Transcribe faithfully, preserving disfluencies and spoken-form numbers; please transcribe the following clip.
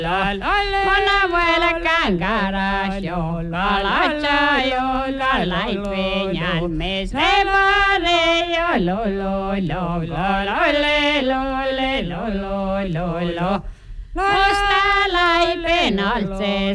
Manavuelakään karasjo, kalatsajo, kalaipenjan, mes levare jo lo lo lo lo lo lo lo lo lo lo lo. Losta laipen altse